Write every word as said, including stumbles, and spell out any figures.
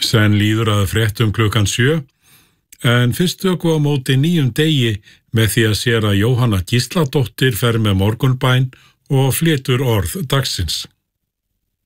Senn líður að fréttum klukkan sjö, en fyrst tökum við á móti nýjum degi með því að séra Jóhanna Gísladóttir fer með morgunbæn og flytur orð dagsins.